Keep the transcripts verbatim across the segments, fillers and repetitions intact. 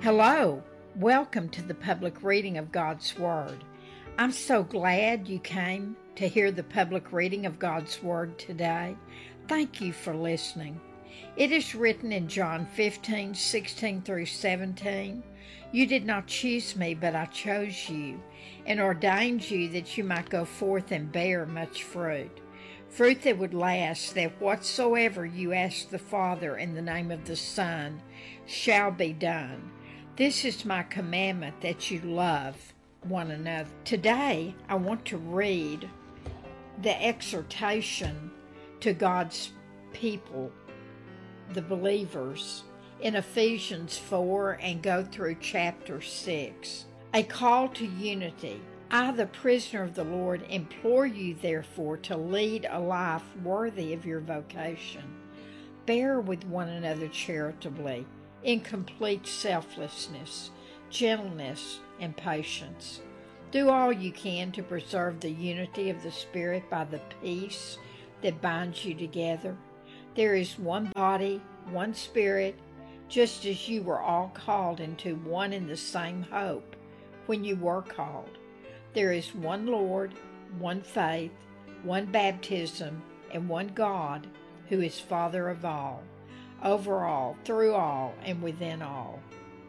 Hello, welcome to the public reading of God's Word. I'm so glad you came to hear the public reading of God's Word today. Thank you for listening. It is written in John fifteen, sixteen through seventeen, "You did not choose me, but I chose you, and ordained you that you might go forth and bear much fruit. Fruit that would last, that whatsoever you ask the Father in the name of the Son shall be done. This is my commandment, that you love one another." Today, I want to read the exhortation to God's people, the believers, in Ephesians four and go through chapter six. A call to unity. "I, the prisoner of the Lord, implore you, therefore, to lead a life worthy of your vocation. Bear with one another charitably, in complete selflessness, gentleness, and patience. Do all you can to preserve the unity of the Spirit by the peace that binds you together. There is one body, one Spirit, just as you were all called into one and the same hope when you were called. There is one Lord, one faith, one baptism, and one God, who is Father of all, over all, through all, and within all.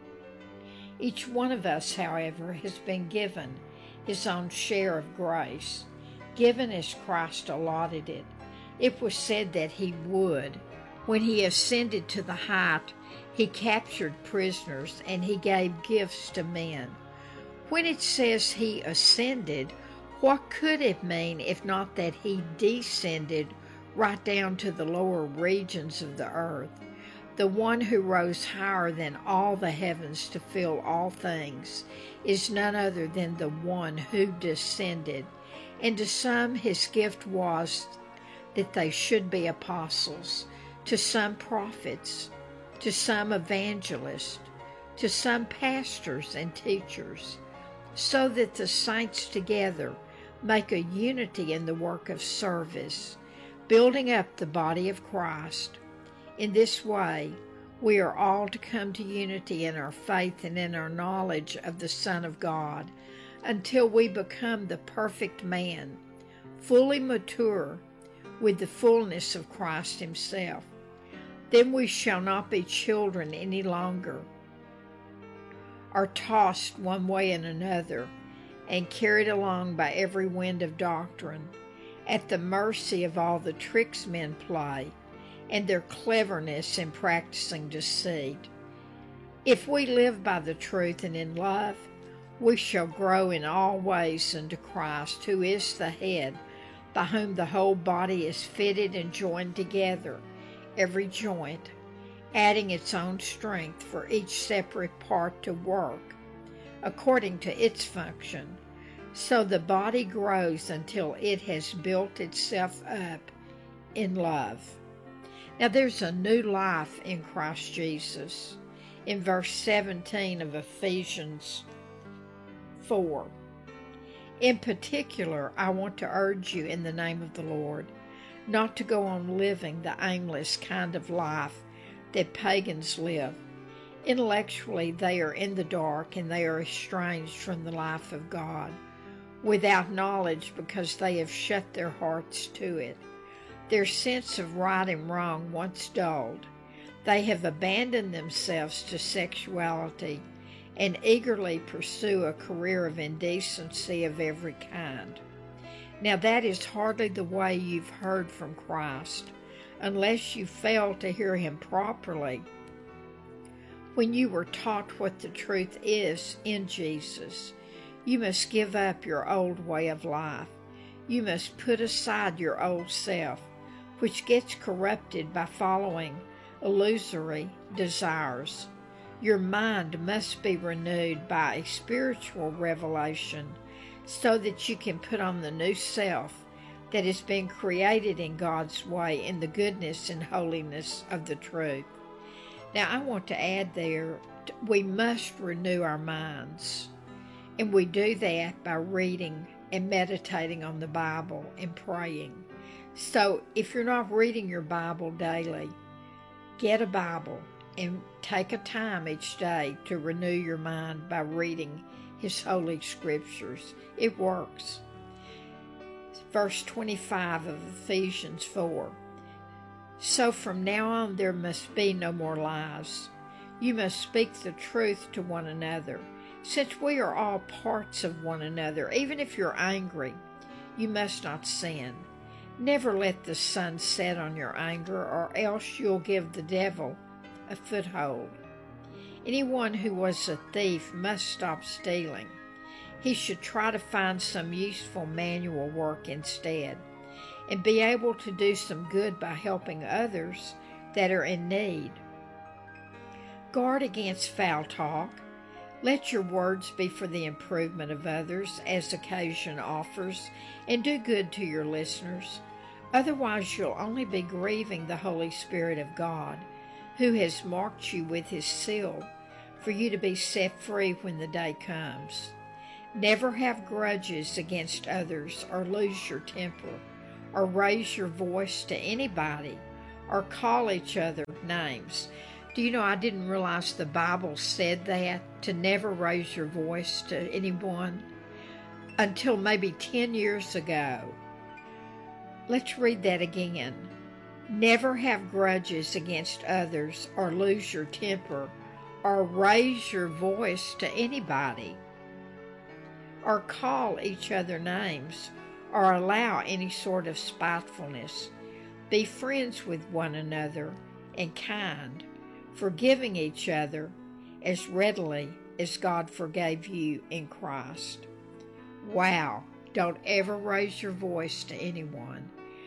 Each one of us, however, has been given his own share of grace, given as Christ allotted it. It was said that he would. When he ascended to the height, he captured prisoners, and he gave gifts to men. When it says he ascended, what could it mean if not that he descended right down to the lower regions of the earth? The one who rose higher than all the heavens to fill all things is none other than the one who descended. And to some his gift was that they should be apostles, to some prophets, to some evangelists, to some pastors and teachers, so that the saints together make a unity in the work of service, building up the body of Christ. In this way, we are all to come to unity in our faith and in our knowledge of the Son of God, until we become the perfect man, fully mature, with the fullness of Christ himself. Then we shall not be children any longer, are tossed one way and another, and carried along by every wind of doctrine, at the mercy of all the tricks men play, and their cleverness in practicing deceit. If we live by the truth and in love, we shall grow in all ways unto Christ, who is the head, by whom the whole body is fitted and joined together, every joint, adding its own strength for each separate part to work according to its function. So the body grows until it has built itself up in love." Now there's a new life in Christ Jesus. In verse seventeen of Ephesians four. "In particular, I want to urge you in the name of the Lord, not to go on living the aimless kind of life that pagans live. Intellectually, they are in the dark, and they are estranged from the life of God, without knowledge, because they have shut their hearts to it. Their sense of right and wrong once dulled, they have abandoned themselves to sexuality and eagerly pursue a career of indecency of every kind. Now that is hardly the way you've heard from Christ, unless you fail to hear him properly when you were taught what the truth is in Jesus. You must give up your old way of life. You must put aside your old self, which gets corrupted by following illusory desires. Your mind must be renewed by a spiritual revelation, so that you can put on the new self that has been created in God's way in the goodness and holiness of the truth." Now I want to add there, we must renew our minds, and we do that by reading and meditating on the Bible and praying. So if you're not reading your Bible daily, get a Bible and take a time each day to renew your mind by reading His Holy Scriptures. It works. Verse twenty-five of Ephesians four. So from now on there must be no more lies. You must speak the truth to one another, since we are all parts of one another. Even if you're angry, you must not sin. Never let the sun set on your anger, or else you'll give the devil a foothold. Anyone who was a thief must stop stealing. He should try to find some useful manual work instead, and be able to do some good by helping others that are in need. Guard against foul talk. Let your words be for the improvement of others as occasion offers, and do good to your listeners. Otherwise you'll only be grieving the Holy Spirit of God, who has marked you with His seal, for you to be set free when the day comes. Never have grudges against others, or lose your temper, or raise your voice to anybody, or call each other names. Do you know, I didn't realize the Bible said that, to never raise your voice to anyone, until maybe ten years ago. Let's read that again. Never have grudges against others, or lose your temper, or raise your voice to anybody, or call each other names, or allow any sort of spitefulness. Be friends with one another and kind, forgiving each other as readily as God forgave you in Christ. Wow, don't ever raise your voice to anyone.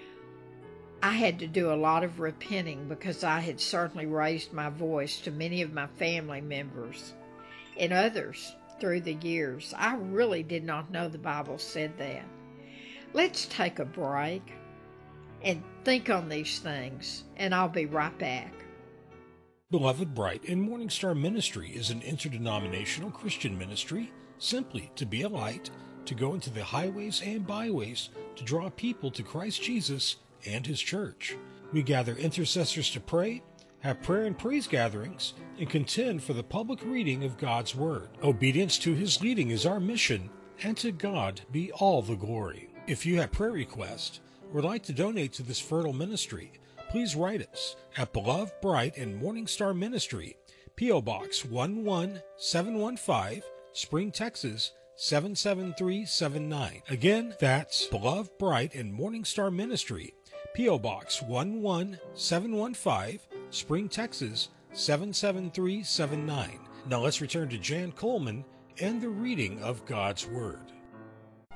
I had to do a lot of repenting because I had certainly raised my voice to many of my family members and others through the years. I really did not know the Bible said that. Let's take a break and think on these things, and I'll be right back. Beloved Bright and Morning Star Ministry is an interdenominational Christian ministry, simply to be a light, to go into the highways and byways, to draw people to Christ Jesus and His church. We gather intercessors to pray, have prayer and praise gatherings, and contend for the public reading of God's Word. Obedience to His leading is our mission, and to God be all the glory. If you have prayer requests or would like to donate to this fertile ministry, please write us at Beloved Bright and Morning Star Ministry, P O. Box one one seven one five, Spring, Texas seven seven three seven nine. Again, that's Beloved Bright and Morning Star Ministry, P O. Box one one seven one five, Spring, Texas seven seven three seven nine. Now let's return to Jan Coleman and the reading of God's Word.